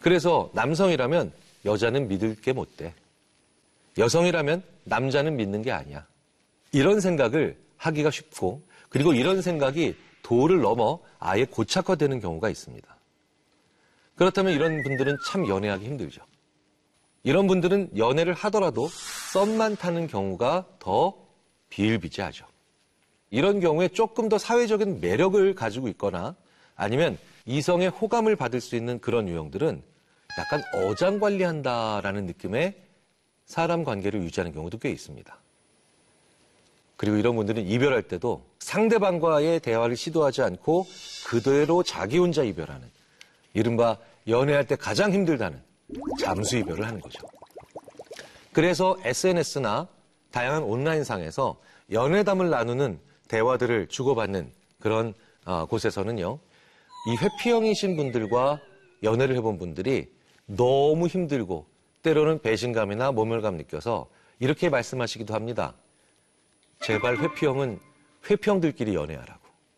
그래서 남성이라면 여자는 믿을 게 못 돼. 여성이라면 남자는 믿는 게 아니야. 이런 생각을 하기가 쉽고, 그리고 이런 생각이 도를 넘어 아예 고착화되는 경우가 있습니다. 그렇다면 이런 분들은 참 연애하기 힘들죠. 이런 분들은 연애를 하더라도 썸만 타는 경우가 더 비일비재하죠. 이런 경우에 조금 더 사회적인 매력을 가지고 있거나 아니면 이성의 호감을 받을 수 있는 그런 유형들은 약간 어장관리한다라는 느낌의 사람 관계를 유지하는 경우도 꽤 있습니다. 그리고 이런 분들은 이별할 때도 상대방과의 대화를 시도하지 않고 그대로 자기 혼자 이별하는, 이른바 연애할 때 가장 힘들다는 잠수 이별을 하는 거죠. 그래서 SNS나 다양한 온라인상에서 연애담을 나누는 대화들을 주고받는 그런 곳에서는요, 이 회피형이신 분들과 연애를 해본 분들이 너무 힘들고 때로는 배신감이나 모멸감 느껴서 이렇게 말씀하시기도 합니다. 제발 회피형은 회피형들끼리 연애하라고.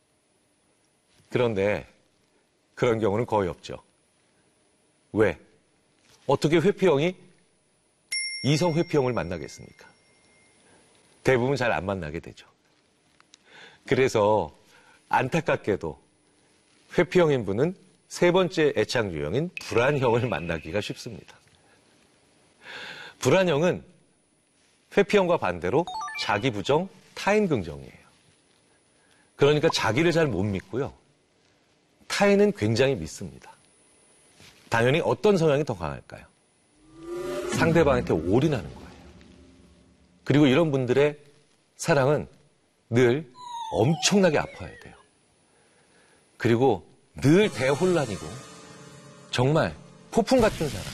그런데 그런 경우는 거의 없죠. 왜? 어떻게 회피형이 이성 회피형을 만나겠습니까? 대부분 잘 안 만나게 되죠. 그래서 안타깝게도 회피형인 분은 세 번째 애착 유형인 불안형을 만나기가 쉽습니다. 불안형은 회피형과 반대로 자기 부정, 타인 긍정이에요. 그러니까 자기를 잘 못 믿고요. 타인은 굉장히 믿습니다. 당연히 어떤 성향이 더 강할까요? 상대방한테 올인하는 거예요. 그리고 이런 분들의 사랑은 늘 엄청나게 아파야 돼요. 그리고 늘 대혼란이고 정말 폭풍 같은 사랑.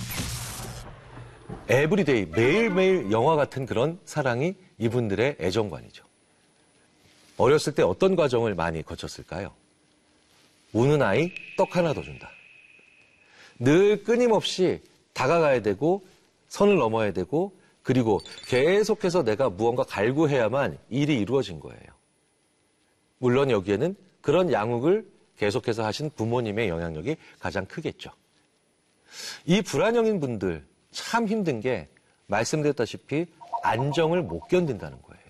에브리데이, 매일매일 영화 같은 그런 사랑이 이분들의 애정관이죠. 어렸을 때 어떤 과정을 많이 거쳤을까요? 우는 아이 떡 하나 더 준다. 늘 끊임없이 다가가야 되고 선을 넘어야 되고 그리고 계속해서 내가 무언가 갈구해야만 일이 이루어진 거예요. 물론 여기에는 그런 양육을 계속해서 하신 부모님의 영향력이 가장 크겠죠. 이 불안형인 분들 참 힘든 게 말씀드렸다시피 안정을 못 견딘다는 거예요.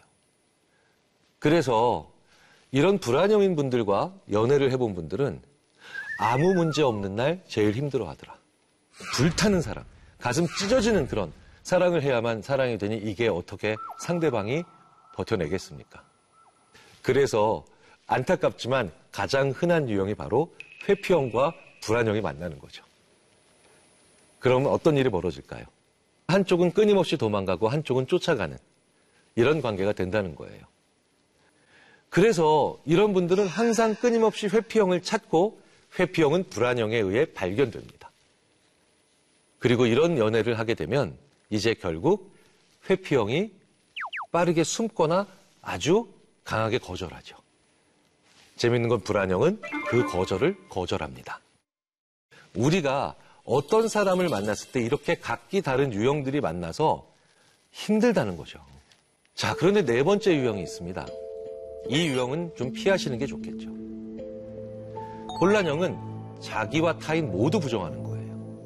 그래서 이런 불안형인 분들과 연애를 해본 분들은 아무 문제 없는 날 제일 힘들어하더라. 불타는 사랑, 가슴 찢어지는 그런 사랑을 해야만 사랑이 되니 이게 어떻게 상대방이 버텨내겠습니까? 그래서 안타깝지만 가장 흔한 유형이 바로 회피형과 불안형이 만나는 거죠. 그러면 어떤 일이 벌어질까요? 한쪽은 끊임없이 도망가고 한쪽은 쫓아가는 이런 관계가 된다는 거예요. 그래서 이런 분들은 항상 끊임없이 회피형을 찾고 회피형은 불안형에 의해 발견됩니다. 그리고 이런 연애를 하게 되면 이제 결국 회피형이 빠르게 숨거나 아주 강하게 거절하죠. 재밌는 건 불안형은 그 거절을 거절합니다. 우리가 어떤 사람을 만났을 때 이렇게 각기 다른 유형들이 만나서 힘들다는 거죠. 자, 그런데 네 번째 유형이 있습니다. 이 유형은 좀 피하시는 게 좋겠죠. 혼란형은 자기와 타인 모두 부정하는 거예요.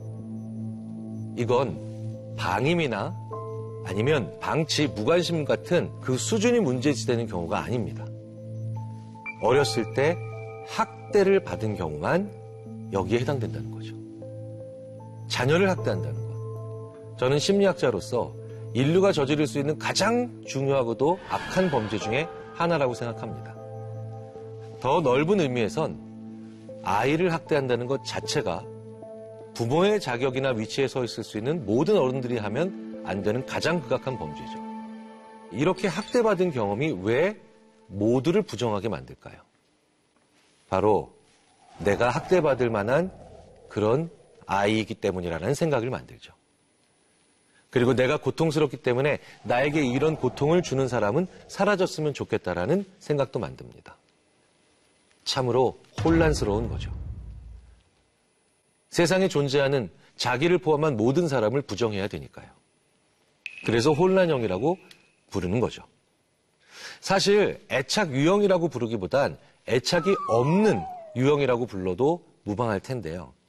이건 방임이나 아니면 방치, 무관심 같은 그 수준이 문제지되는 경우가 아닙니다. 어렸을 때 학대를 받은 경우만 여기에 해당된다는 거죠. 자녀를 학대한다는 것. 저는 심리학자로서 인류가 저지를 수 있는 가장 중요하고도 악한 범죄 중에 하나라고 생각합니다. 더 넓은 의미에선 아이를 학대한다는 것 자체가 부모의 자격이나 위치에 서 있을 수 있는 모든 어른들이 하면 안 되는 가장 극악한 범죄죠. 이렇게 학대받은 경험이 왜 모두를 부정하게 만들까요? 바로 내가 학대받을 만한 그런 아이이기 때문이라는 생각을 만들죠. 그리고 내가 고통스럽기 때문에 나에게 이런 고통을 주는 사람은 사라졌으면 좋겠다라는 생각도 만듭니다. 참으로 혼란스러운 거죠. 세상에 존재하는 자기를 포함한 모든 사람을 부정해야 되니까요. 그래서 혼란형이라고 부르는 거죠. 사실 애착 유형이라고 부르기보단 애착이 없는 유형이라고 불러도 무방할 텐데요.